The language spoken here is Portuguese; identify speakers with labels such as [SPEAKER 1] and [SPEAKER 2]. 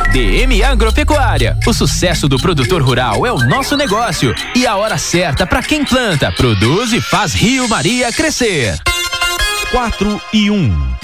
[SPEAKER 1] DM Agropecuária. O sucesso do produtor rural é o nosso negócio e a hora certa para quem planta, produz e faz Rio Maria crescer.
[SPEAKER 2] 4 e 1.